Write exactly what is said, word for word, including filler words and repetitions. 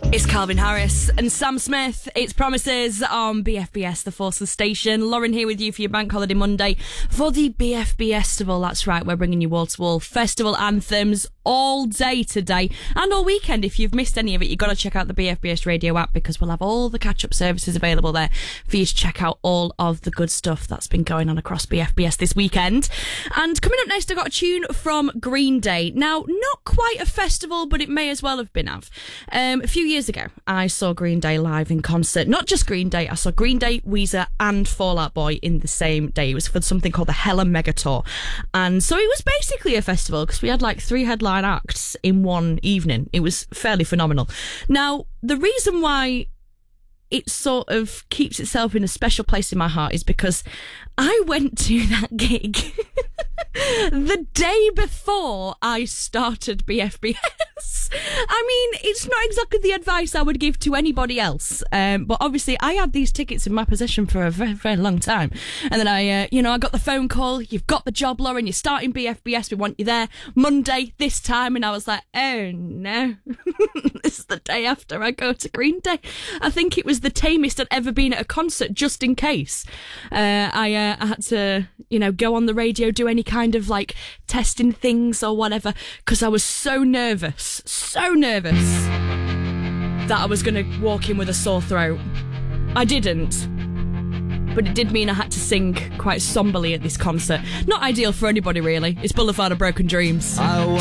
It's Calvin Harris and Sam Smith. It's Promises on B F B S, the Forces Station. Lauren here with you for your Bank Holiday Monday for the B F B Festival. That's right, we're bringing you wall-to-wall festival anthems all day today and all weekend. If you've missed any of it, you've got to check out the B F B S radio app because we'll have all the catch-up services available there for you to check out all of the good stuff that's been going on across B F B S this weekend. And coming up next, I've got a tune from Green Day. Now, not quite a festival, but it may as well have been of. Um, a few years ago, I saw Green Day live in concert. Not just Green Day, I saw Green Day, Weezer and Fall Out Boy in the same day. It was for something called the Hella Mega Tour. And so it was basically a festival because we had like three headline acts in one evening. It was fairly phenomenal. Now, the reason why it sort of keeps itself in a special place in my heart is because I went to that gig the day before I started B F B S. I mean, it's not exactly the advice I would give to anybody else, um, but obviously I had these tickets in my possession for a very, very long time. And then I, uh, you know, I got the phone call, you've got the job, Lauren, you're starting B F B S, we want you there Monday this time. And I was like, oh no, this is the day after I go to Green Day. I think it was the tamest I'd ever been at a concert, just in case. Uh, I, uh, I had to, you know, go on the radio, do any kind of like testing things or whatever, because I was so nervous, so nervous that I was going to walk in with a sore throat. I didn't, but it did mean I had to sing quite somberly at this concert. Not ideal for anybody, really. It's Boulevard of Broken Dreams. I